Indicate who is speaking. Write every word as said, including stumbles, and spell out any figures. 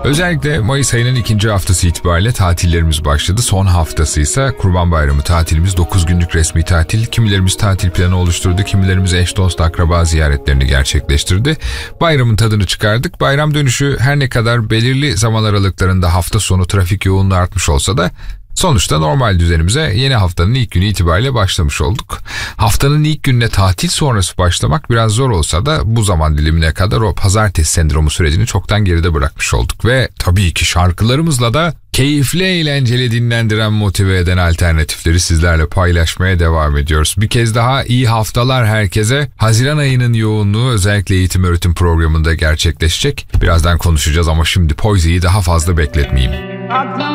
Speaker 1: Özellikle Mayıs ayının ikinci haftası itibariyle tatillerimiz başladı. Son haftası ise Kurban Bayramı tatilimiz. dokuz günlük resmi tatil. Kimilerimiz tatil planı oluşturdu. Kimilerimiz eş dost akraba ziyaretlerini gerçekleştirdi. Bayramın tadını çıkardık. Bayram dönüşü her ne kadar belirli zaman aralıklarında hafta sonu trafik yoğunluğu artmış olsa da sonuçta normal düzenimize yeni haftanın ilk günü itibariyle başlamış olduk. Haftanın ilk gününe tatil sonrası başlamak biraz zor olsa da bu zaman dilimine kadar o pazartesi sendromu sürecini çoktan geride bırakmış olduk. Ve tabii ki şarkılarımızla da keyifli, eğlenceli, dinlendiren, motive eden alternatifleri sizlerle paylaşmaya devam ediyoruz. Bir kez daha iyi haftalar herkese. Haziran ayının yoğunluğu özellikle eğitim öğretim programında gerçekleşecek. Birazdan konuşacağız ama şimdi Poisone'yi daha fazla bekletmeyeyim.